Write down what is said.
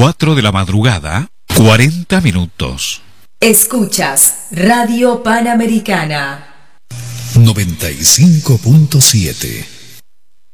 4 de la madrugada, 40 minutos. Escuchas Radio Panamericana 95.7.